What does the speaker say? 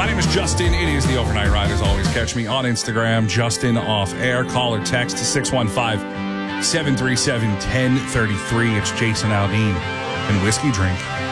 My name is Justin. It is the Overnight Ride. As always, catch me on Instagram, Justin Off Air. Call or text to 615-737-1033. It's Jason Aldean and Whiskey Drink.